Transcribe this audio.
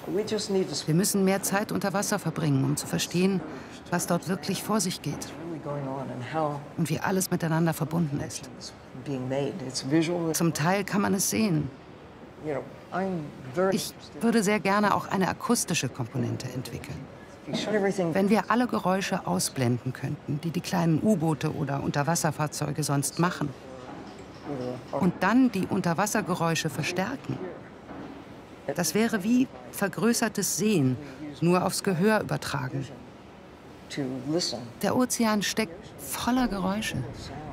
Wir müssen mehr Zeit unter Wasser verbringen, um zu verstehen, was dort wirklich vor sich geht und wie alles miteinander verbunden ist. Zum Teil kann man es sehen. Ich würde sehr gerne auch eine akustische Komponente entwickeln. Wenn wir alle Geräusche ausblenden könnten, die die kleinen U-Boote oder Unterwasserfahrzeuge sonst machen, und dann die Unterwassergeräusche verstärken, das wäre wie vergrößertes Sehen, nur aufs Gehör übertragen. Der Ozean steckt voller Geräusche.